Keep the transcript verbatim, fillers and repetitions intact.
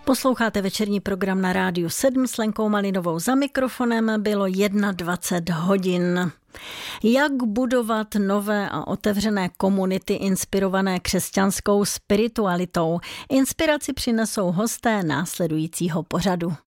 Posloucháte večerní program na Rádiu sedm s Lenkou Malinovou za mikrofonem. Bylo dvacet jedna hodin. Jak budovat nové a otevřené komunity inspirované křesťanskou spiritualitou? Inspiraci přinesou hosté následujícího pořadu.